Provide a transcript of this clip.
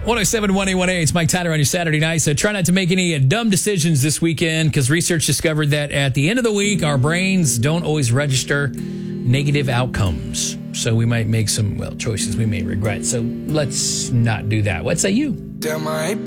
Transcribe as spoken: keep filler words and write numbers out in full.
one oh seven one eight one eight. It's Mike Tyler on your Saturday night. So try not to make any uh, dumb decisions this weekend because research discovered that at the end of the week, our brains don't always register negative outcomes. So we might make some, well, choices we may regret. So let's not do that. What say you? Damn, I